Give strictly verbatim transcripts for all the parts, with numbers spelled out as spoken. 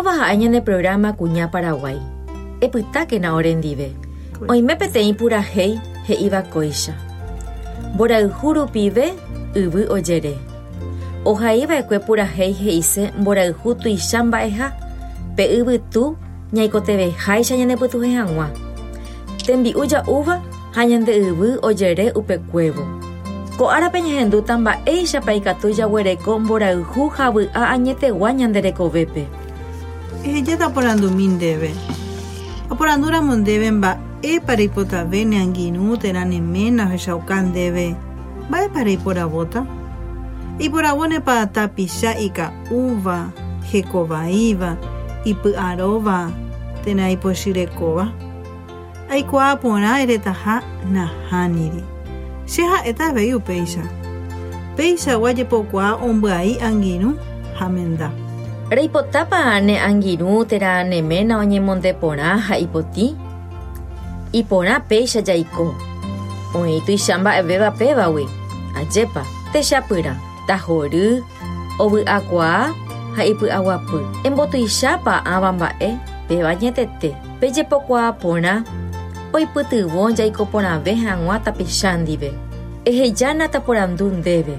Óva ha'e ñane programa kuña Paraguay. Epytáke na orendive. Oime peteĩ purahéi he'ivakóicha. Mborayhu rupive yvy ojere. Ohaíva'ekue purahéi he'ise mborayhu tuicha mba'eha pe yvytu ñaikoteveháicha ñanepytuhe hag̃ua. Tembi'u ja'úva ha ñande yvy ojere upekuévo. Ko árape ñahendúta mba'éichapa ikatu jaguereko mborayhu ha vy'a añetegua ñanderekovépe. Ehejáta porandumi ndéve. Aporandúramo ndéve mba'épa reipotave neangirũ térã neména ohechauka ndéve. Mba'épa reiporavóta. Iporavónepa tapicha ika'úva, hekovaíva, ipy'aróva térã ipochirekóva. Aikuaa porã eretaha nahániri. Che ha'éta avei upéicha. Péichagua jepokuaa ombyai angirũ ha menda. Reipotápa ne angirũ térã neména oñemonde porã ha ipotĩ. Iporã péicha jaiko. Oĩ tuicha mba'evéva pévagui. Ajépa techapyrã, tahory, ovy'akuaa ha ipy'aguapy. Embotuichápa ãva mba'e péva ñetete. Pejepokuaa porã oipytyvõ jaiko porãve hag̃ua tapicha ndive. Ehejána taporandu ndéve.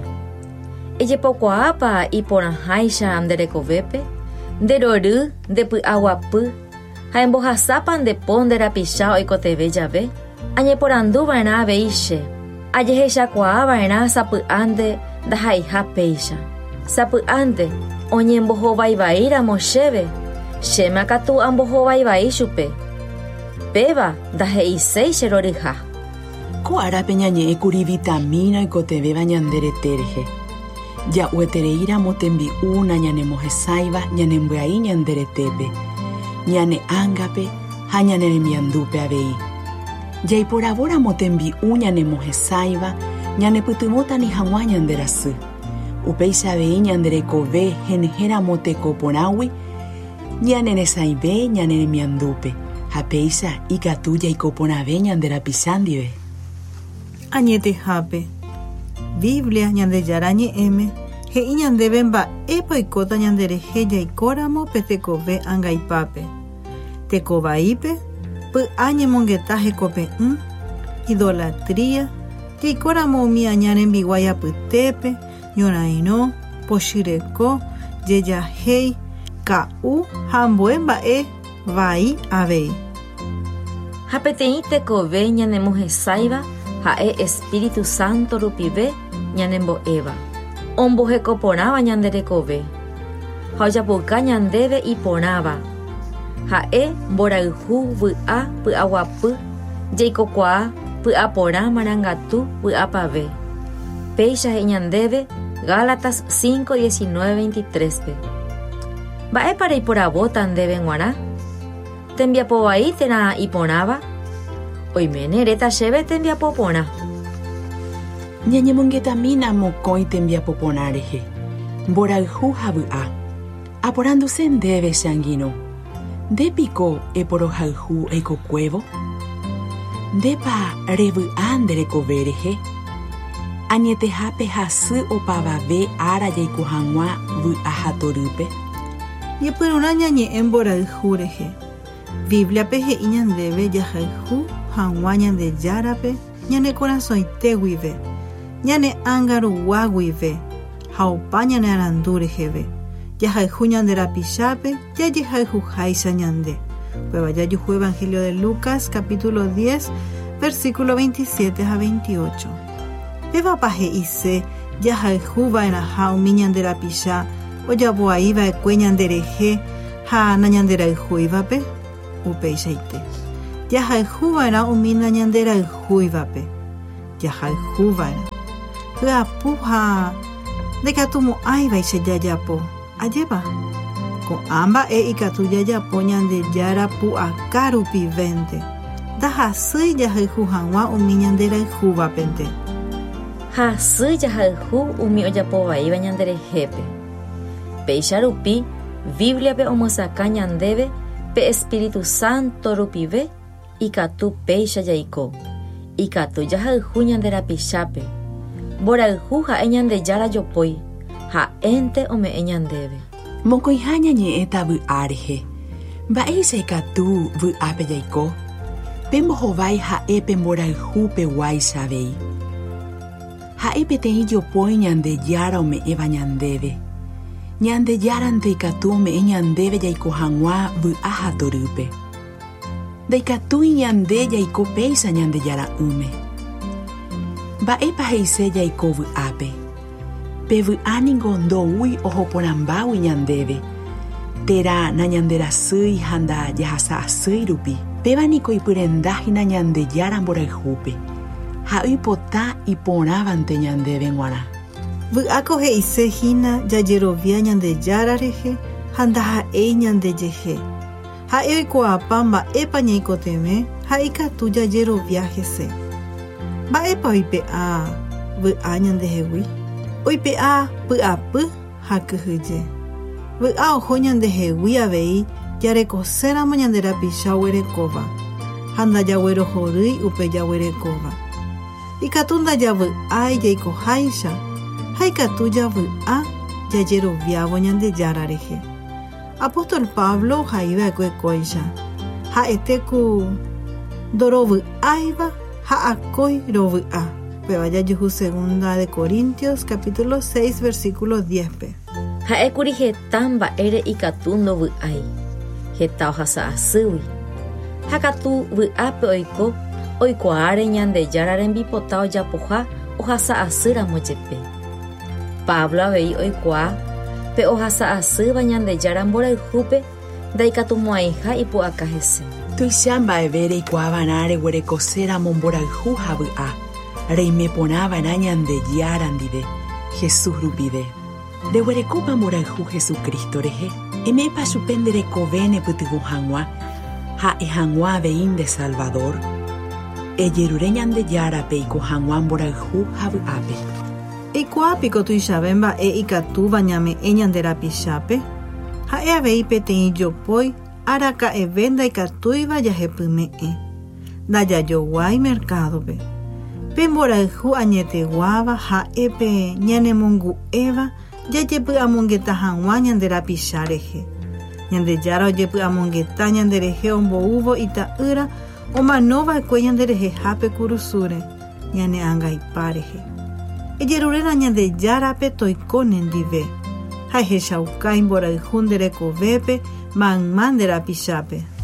Ejepokuaápa iporãháicha nderekovépe, nderory, ndepy'aguapy ha embohasápa ndepo nderapicha oikoteve jave. Añeporanduva'erã aveíche. Ajehechakuaava'erã sapy'ánte ndahaiha péicha. Sapy'ánte oñembohovaiva'íramo chéve. Chéma katu ambohovaivai chupe. Péva ndahe'iséi che roryha. Ko árape ñañe'ẽkuri vitamina oikotevéva ñanderetérehe. Ja'uetereíramo tembi'úna ñanemohesáiva ñanembya'i ñanderetépe, ñane ángape ha ñane rembiandúpe avei. Jaiporavóramo tembi'u ñanemohesáiva ñanepytyvõtani hag̃ua ñanderasy. Upéicha avei ñanderekove henehéramo tekoporãgui ñaneresãive ñane rembiandúpe. Ha péicha ikatu jaikoporãve ñanderapicha ndive. Añetehápe. Biblia ñandejára ñe'ẽme he'i ñandéve mba'épa oikóta ñanderehe jaikóramo pe tekove ãngaipápe. Tekovaípe py'a ñemongeta hekope'ỹ, idolatría, jaikóramo umi aña rembigua japytépe, ñorairõ, pochyreko, jejahéi, ka'u ha ambue mba'e vai avei. Ha peteĩ tekove ñanemohesáiva ha'e Espíritu Santo rupive ñanembo'éva. Ombohekoporãva ñanderekove. Ha ojapuka ñandéve iporãva. Ha'e mborayhu vy'a py'aguapy, jaikokuaa py'a porã marangatu vy'apave. Péicha he'i ñandéve Gálatas cinco, diecinueve, veintitrés pe. Mba'épa reiporavóta ndéve g̃uarã. Tembiapo vai térã iporãva. Oiméne reta chéve tembiapo porã. Ñañemongetami mokõi tembiapo porã rehe. Mborayhu ha vy'a. Aporanduse ndéve che angirũ. Ndépiko eporohayhu eikokuévo? Ndépa revy'a nderekove rehe. Añetehápe hasy opavave ára jaiko hag̃ua vy'a hatorýpe. Ñepyrũrã ñañe'ẽ mborayhu rehe. Bibliape he'i ñandéve jahayhu hag̃ua ñandejárape ñane korasõitéguive, ñane ãngaruguáguive ha opa ñane arandu reheve. Jahayhu ñanderapichápe jajehayhuháicha ñande. Prueba jajuhu Evangelio de Lucas, capítulo diez, versículo veintisiete a veintiocho. Pévapa he'ise jahayhuva'erãha umi ñanderapicha ojavoaiva'ekue ñanderehe ha nañanderayhúivape. Upéichaite. Jahayhuva'erã umi nañanderayhúivape. Jahayhuva'erã. Hyapu ha ndekatumo'ãivaicha jajapo. Ajépa. Ko'ã mba'e ikatu jajapo ñandejára pu'aka rupivénte. Ndahasýi jahayhu hag̃ua umi ñanderayhúvapente. Hasy jahayhu umi ojapovaíva ñanderehépe. Péicha rupi Bibliape omosaka ñandéve pe Espíritu Santo rupive ikatu péicha jaiko. Ikatu jahayhu ñanderapichápe. Mborayhu ha'e ñandejára jopói. Ha'énte ome'ẽ ñandéve. Mokoiha ñañe'ẽta vy'árehe. Mba'eichaikatu vy'ápe jaiko. Pe mbohovái ha'épe mborayhu pewaichavéi. Ha'e peteĩ jopói Ñandejára ome'ẽva ñandéve. Ñandejára ndaikatu ome'ẽ ñandéve jaiko hag̃ua vy'a ha torýpe. Ndaikatúi ñande jaiko péicha Ñandejára ýme. Mba'épa heise jaiko vy'ápe. Pe vy'ániko ndoúi ohoporãmbágui ñandéve. Térã nañanderasýi ha ndajahasa'asýi rupi. Pévaniko ipyrendáhína Ñandejára mborayhúpe. Ha oipota iporãvante ñandéve g̃uarã. Vy'áko he'ise hína jajerovia Ñandejára rehe ha ndaha'éi ñandejehe. Ha'e oikuaapa mba'épa ñaikotevẽ ha ikatu jajerovia hese. Mba'épa oipe'a vy'a ñandehegui. Oipe'a py'apy ha kyhyje. Vy'a oho ñandehegui avei jarekoséramo ñanderapicha oguerekóva ha ndajaguerohorýi upe jaguerekóva. Ikatu ndajavy'ái jaikoháicha ha ikatu javy'a jajeroviávo Ñandejára rehe. Apóstol Pablo haiva'ekue kóicha ha'ete ku ndorovy'áiva ha akói rovy'a. Peva jajuhu segunda de Corintios capítulo seis versículo diez pe. Ha'ékuri heta mba'ére ikatu ndovy'ái. Heta ohasa'asýgui. Ha katu vy'ápe oiko oikuaáre Ñandejára rembipota ojapoha ohasa'asýramo jepe. Pablo avei oikuaa pe ohasa'asýva Ñandejára mborayhúpe ndaikatumo'ãiha ipu'aka hese. Tuicha mba'eve reikuaavarã reguerekoséramo mborayhu ha vy'a. Reimeporãva'erã Ñandejára ndive Jesús rupive. Reguerekópa mborayhu Jesukristo rehe. Emépa chupe nderekove nepytyvõ hag̃ua ha ehag̃ua avei nde Salvador. Ejerure Ñandejárape eiko hag̃ua mborayhu ha vy'ápe. Eikuaapiko tuichave mba'e ikatúva ñame'ẽ ñanderapichápe. Ha'e avei peteĩ jopói araka'eve ndaikatúiva jahepyme'ẽ. Ndajajoguái mercadope. Pe mborayhu añeteguáva ha'épe ñanemongu'ẽva jajepy'amongeta hag̃ua ñanderapicha rehe. Ñandejára ojepy'amongeta ñanderehe omboúvo ita'ýra omanova'ekue ñanderehehápe kurusúre ñane'ãngaipa rehe. Ejerurérã Ñandejárape toikóne ndive ha ehechaukái mborayhu nderekovépe mayma nderapichápe.